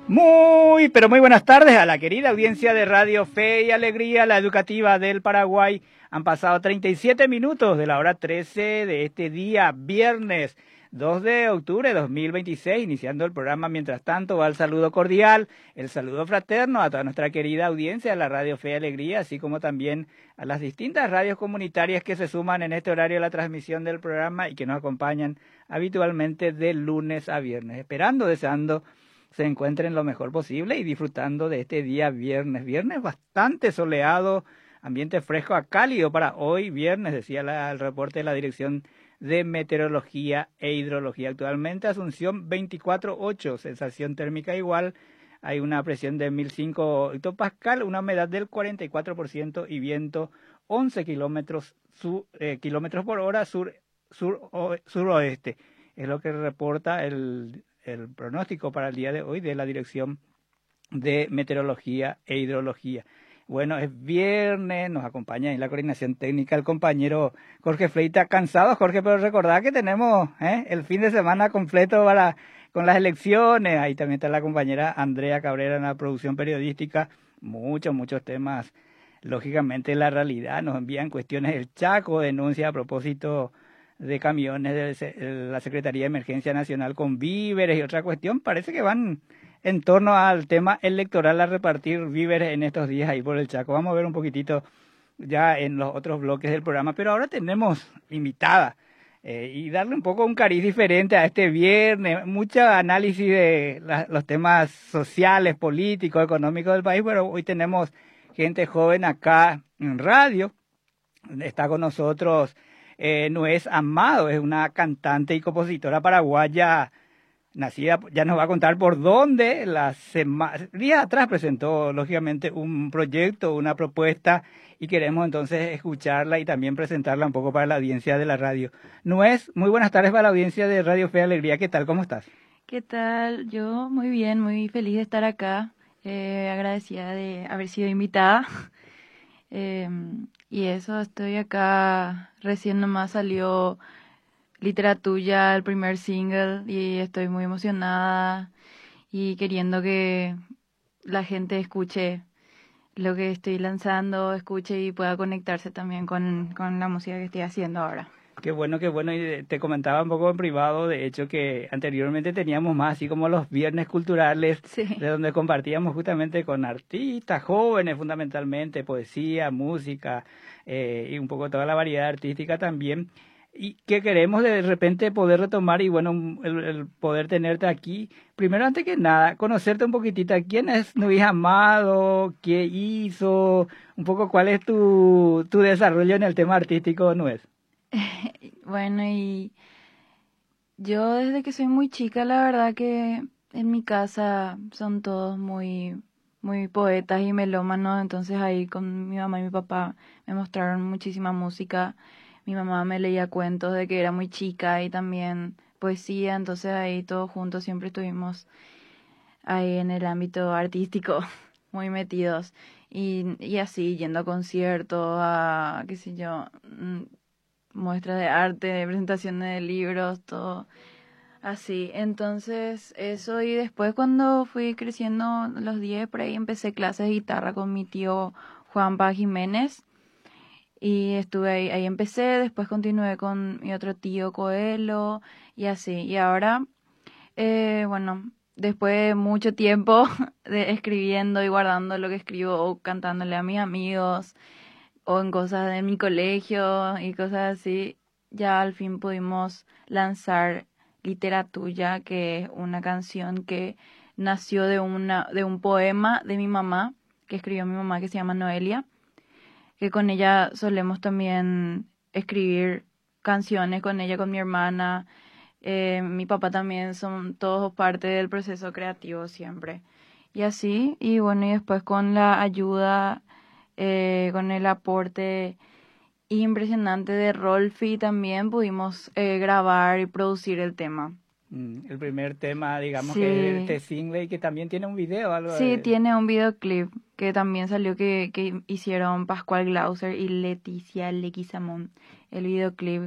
Pero muy buenas tardes a la querida audiencia de Radio Fe y Alegría, la educativa del Paraguay. Han pasado 37 minutos de la hora 13 de este día, viernes 2 de octubre de 2026, iniciando el programa. Mientras tanto, va el saludo cordial, el saludo fraterno a toda nuestra querida audiencia de la Radio Fe y Alegría, así como también a las distintas radios comunitarias que se suman en este horario a la transmisión del programa y que nos acompañan habitualmente de lunes a viernes, deseando se encuentren lo mejor posible y disfrutando de este día viernes bastante soleado, ambiente fresco a cálido para hoy viernes, decía el reporte de la Dirección de Meteorología e Hidrología. Actualmente Asunción 24,8, sensación térmica igual, hay una presión de 1005 hectopascal, una humedad del 44% y viento 11 kilómetros por hora suroeste. Es lo que reporta el pronóstico para el día de hoy de la Dirección de Meteorología e Hidrología. Bueno, es viernes, nos acompaña en la coordinación técnica el compañero Jorge Fleita. Cansado, Jorge, pero recordad que tenemos el fin de semana completo con las elecciones. Ahí también está la compañera Andrea Cabrera en la producción periodística. Muchos temas. Lógicamente la realidad nos envían cuestiones del Chaco, denuncia a propósito de camiones de la Secretaría de Emergencia Nacional con víveres y otra cuestión. Parece que van en torno al tema electoral a repartir víveres en estos días ahí por el Chaco. Vamos a ver un poquitito ya en los otros bloques del programa, pero ahora tenemos invitada y darle un poco un cariz diferente a este viernes, mucho análisis de los temas sociales, políticos, económicos del país, pero hoy tenemos gente joven acá en radio. Está con nosotros Nuez Amado, es una cantante y compositora paraguaya nacida, ya nos va a contar por dónde. Días atrás presentó lógicamente un proyecto, una propuesta, y queremos entonces escucharla y también presentarla un poco para la audiencia de la radio. Nuez, muy buenas tardes para la audiencia de Radio Fe y Alegría. ¿Qué tal? ¿Cómo estás? ¿Qué tal? Yo muy bien, muy feliz de estar acá, agradecida de haber sido invitada. Y eso, estoy acá, recién nomás salió Literatura, el primer single, y estoy muy emocionada y queriendo que la gente escuche lo que estoy lanzando, escuche y pueda conectarse también con la música que estoy haciendo ahora. Qué bueno, y te comentaba un poco en privado, de hecho, que anteriormente teníamos más así como los viernes culturales, Sí. de donde compartíamos justamente con artistas jóvenes, fundamentalmente, poesía, música, y un poco toda la variedad artística también, y que queremos de repente poder retomar, y bueno, el poder tenerte aquí. Primero, antes que nada, conocerte un poquitito. ¿Quién es Nuis Amado? ¿Qué hizo? Un poco cuál es tu desarrollo en el tema artístico, Nuez. Bueno, y yo desde que soy muy chica, la verdad que en mi casa son todos muy poetas y melómanos, entonces ahí con mi mamá y mi papá me mostraron muchísima música. Mi mamá me leía cuentos de que era muy chica y también poesía, entonces ahí todos juntos siempre estuvimos ahí en el ámbito artístico, muy metidos. Y así, yendo a conciertos, a, qué sé yo, muestras de arte, presentaciones de libros, todo así. Entonces, eso, y después cuando fui creciendo los 10 por ahí empecé clases de guitarra con mi tío Juanpa Jiménez. Y estuve ahí empecé, después continué con mi otro tío Coelho y así. Y ahora, bueno, después de mucho tiempo de escribiendo y guardando lo que escribo o cantándole a mis amigos o en cosas de mi colegio y cosas así, ya al fin pudimos lanzar Literatura, que es una canción que nació de un poema de mi mamá, que escribió mi mamá, que se llama Noelia, que con ella solemos también escribir canciones con ella, con mi hermana, mi papá también, son todos parte del proceso creativo siempre. Y así, y bueno, y después con la ayuda, con el aporte impresionante de Rolfi también pudimos grabar y producir el tema. El primer tema, digamos, que es Sí, este single y que también tiene un video, algo sí, de... tiene un videoclip que también salió que hicieron Pascual Glauser y Leticia Leguizamón, el videoclip.